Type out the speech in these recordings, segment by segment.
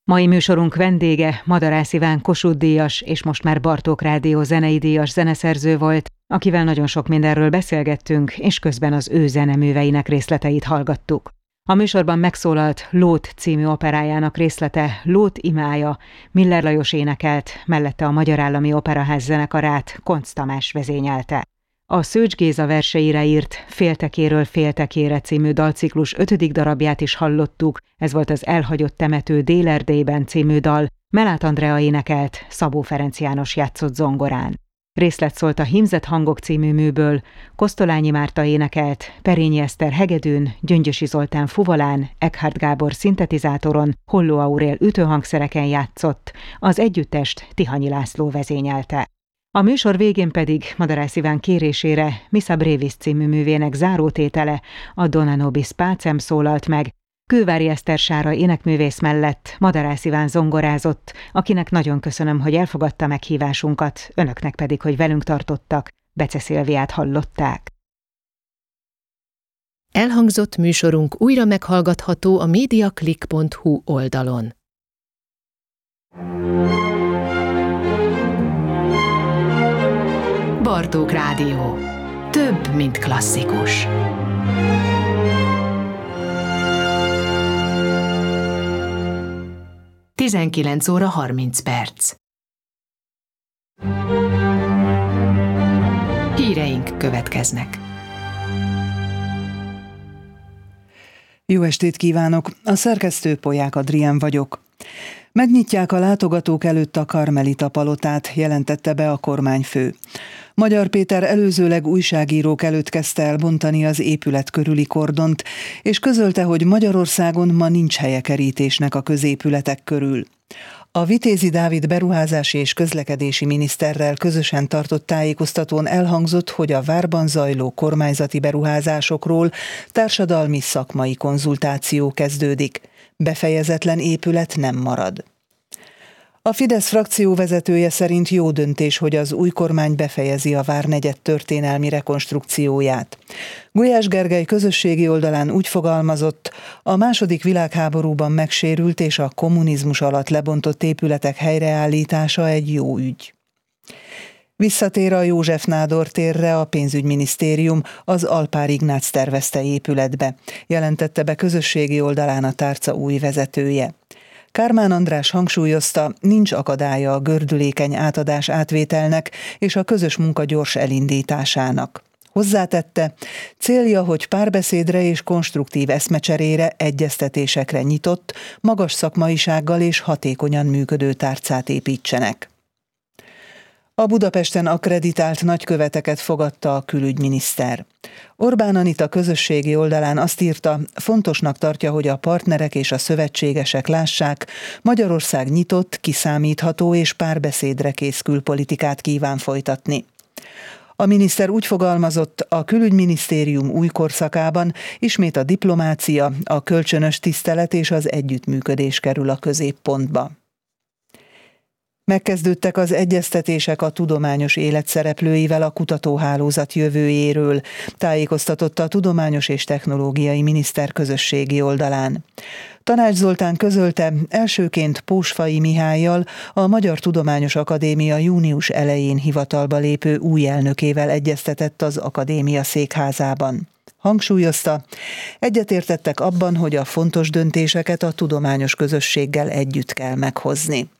Mai műsorunk vendége Madarász Iván Kossuth-díjas és most már Bartók Rádió zenei díjas zeneszerző volt, akivel nagyon sok mindenről beszélgettünk, és közben az ő zeneműveinek részleteit hallgattuk. A műsorban megszólalt Lót című operájának részlete Lót imája, Miller Lajos énekelt, mellette a Magyar Állami Operaház zenekarát Koncz Tamás vezényelte. A Szőcs Géza verseire írt Féltekéről féltekére című dalciklus 5. darabját is hallottuk, ez volt az Elhagyott temető Dél-Erdélyben című dal, Melát Andrea énekelt, Szabó Ferenc János játszott zongorán. Részlet szólt a Hímzett hangok című műből, Kosztolányi Márta énekelt, Perényi Eszter hegedűn, Gyöngyösi Zoltán fuvalán, Eckhard Gábor szintetizátoron, Holló Aurél ütőhangszereken játszott, az együttest Tihanyi László vezényelte. A műsor végén pedig Madarász Iván kérésére Missa Brevis című művének zárótétele, a Dona Nobis Pacem szólalt meg. Kővári Eszter Sára énekművész mellett Madarász Iván zongorázott, akinek nagyon köszönöm, hogy elfogadta meghívásunkat, önöknek pedig, hogy velünk tartottak. Bece Szilviát hallották. Elhangzott műsorunk újra meghallgatható a mediaclick.hu oldalon. Bartók Rádió. Több, mint klasszikus. Tizenkilenc óra 30 perc. Híreink következnek. Jó estét kívánok! A szerkesztő Polyák Adrián vagyok. Megnyitják a látogatók előtt a Karmelita palotát, jelentette be a kormányfő. Magyar Péter előzőleg újságírók előtt kezdte el bontani az épület körüli kordont, és közölte, hogy Magyarországon ma nincs helye kerítésnek a középületek körül. A Vitézi Dávid beruházási és közlekedési miniszterrel közösen tartott tájékoztatón elhangzott, hogy a várban zajló kormányzati beruházásokról társadalmi szakmai konzultáció kezdődik. Befejezetlen épület nem marad. A Fidesz frakcióvezetője szerint jó döntés, hogy az új kormány befejezi a Várnegyed történelmi rekonstrukcióját. Gulyás Gergely közösségi oldalán úgy fogalmazott, a II. Világháborúban megsérült és a kommunizmus alatt lebontott épületek helyreállítása egy jó ügy. Visszatér a József Nádor térre a pénzügyminisztérium az Alpár Ignác tervezte épületbe, jelentette be közösségi oldalán a tárca új vezetője. Kármán András hangsúlyozta, nincs akadálya a gördülékeny átadás-átvételnek és a közös munka gyors elindításának. Hozzátette, célja, hogy párbeszédre és konstruktív eszmecserére, egyeztetésekre nyitott, magas szakmaisággal és hatékonyan működő tárcát építsenek. A Budapesten akkreditált nagyköveteket fogadta a külügyminiszter. Orbán Anita közösségi oldalán azt írta, fontosnak tartja, hogy a partnerek és a szövetségesek lássák, Magyarország nyitott, kiszámítható és párbeszédre kész külpolitikát kíván folytatni. A miniszter úgy fogalmazott, a külügyminisztérium új korszakában ismét a diplomácia, a kölcsönös tisztelet és az együttműködés kerül a középpontba. Megkezdődtek az egyeztetések a tudományos élet szereplőivel a kutatóhálózat jövőjéről, tájékoztatott a Tudományos és Technológiai Miniszter közösségi oldalán. Tanács Zoltán közölte, elsőként Pósfai Mihállyal, a Magyar Tudományos Akadémia június elején hivatalba lépő új elnökével egyeztetett az akadémia székházában. Hangsúlyozta, egyetértettek abban, hogy a fontos döntéseket a tudományos közösséggel együtt kell meghozni.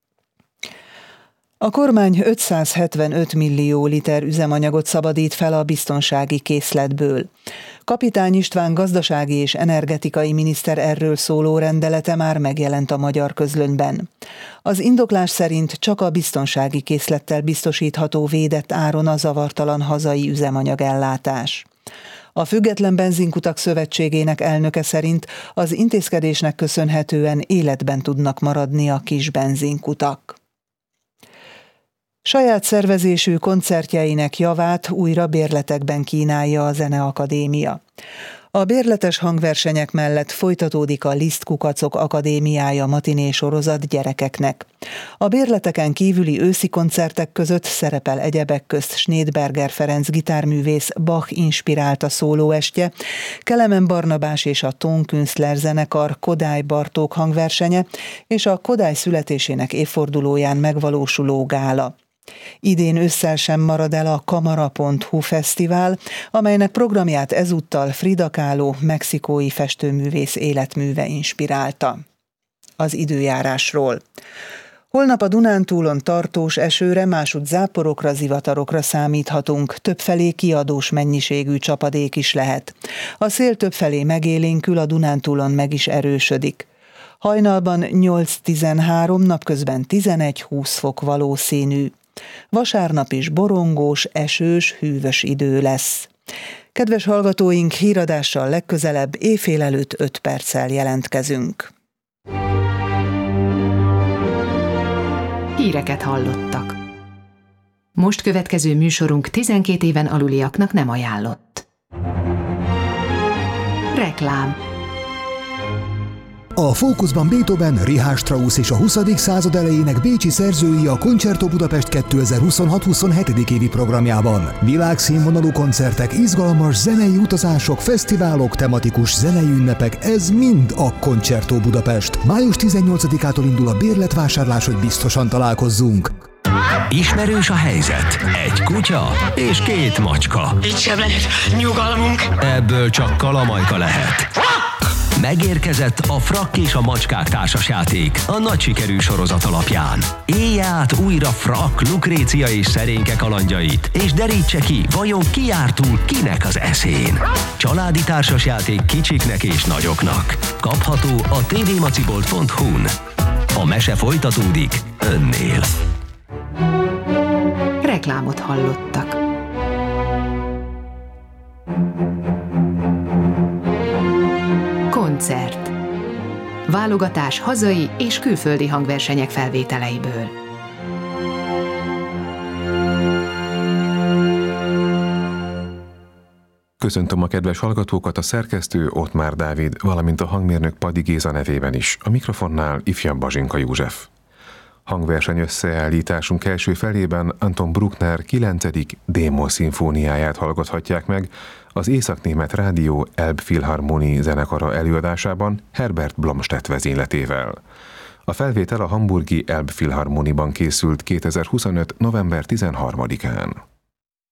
A kormány 575 millió liter üzemanyagot szabadít fel a biztonsági készletből. Kapitány István gazdasági és energetikai miniszter erről szóló rendelete már megjelent a Magyar Közlönyben. Az indoklás szerint csak a biztonsági készlettel biztosítható védett áron a zavartalan hazai üzemanyagellátás. A Független Benzinkutak Szövetségének elnöke szerint az intézkedésnek köszönhetően életben tudnak maradni a kis benzinkutak. Saját szervezésű koncertjeinek javát újra bérletekben kínálja a Zeneakadémia. A bérletes hangversenyek mellett folytatódik a Liszt Kukacok Akadémiája matiné sorozat gyerekeknek. A bérleteken kívüli őszi koncertek között szerepel egyebek közt Snédberger Ferenc gitárművész Bach inspirálta szólóestje, Kelemen Barnabás és a Tonkünstler zenekar Kodály Bartók hangversenye és a Kodály születésének évfordulóján megvalósuló gála. Idén ősszel sem marad el a Kamara.hu fesztivál, amelynek programját ezúttal Frida Kahlo mexikói festőművész életműve inspirálta. Az időjárásról. Holnap a Dunántúlon tartós esőre, másutt záporokra, zivatarokra számíthatunk, többfelé kiadós mennyiségű csapadék is lehet. A szél többfelé megélénkül, a Dunántúlon meg is erősödik. Hajnalban 8-13, napközben 11-20 fok valószínű. Vasárnap is borongós, esős, hűvös idő lesz. Kedves hallgatóink, híradással legközelebb éjfél előtt 5 perccel jelentkezünk. Híreket hallottak. Most következő műsorunk 12 éven aluliaknak nem ajánlott. Reklám. A fókuszban Beethoven, Richard Strauss és a 20. század elejének bécsi szerzői a Concerto Budapest 2026-27. évi programjában. Világszínvonalú koncertek, izgalmas zenei utazások, fesztiválok, tematikus zenei ünnepek, ez mind a Concerto Budapest. Május 18-ától indul a bérletvásárlás, hogy biztosan találkozzunk. Ismerős a helyzet. Egy kutya és 2 macska. Itt sem lehet nyugalmunk. Ebből csak kalamajka lehet. Megérkezett a Frakk és a macskák társasjáték a nagy sikerű sorozat alapján. Élje át újra Frakk, Lukrécia és Szerénke kalandjait, és derítse ki, vajon ki jár túl kinek az eszén. Családi társasjáték kicsiknek és nagyoknak. Kapható a tvmacibolt.hu-n. A mese folytatódik önnél. Reklámot hallottak. Koncert. Válogatás hazai és külföldi hangversenyek felvételeiből. Köszöntöm a kedves hallgatókat, a szerkesztő Ottmár Dávid, valamint a hangmérnök Padi Géza nevében is, a mikrofonnál ifjabb Bazsinka József. Hangverseny összeállításunk első felében Anton Bruckner 9. D-moll szimfóniáját hallgathatják meg az Észak-német Rádió Elbphilharmonie zenekara előadásában Herbert Blomstedt vezényletével. A felvétel a hamburgi Elbphilharmonieban készült 2025. november 13-án.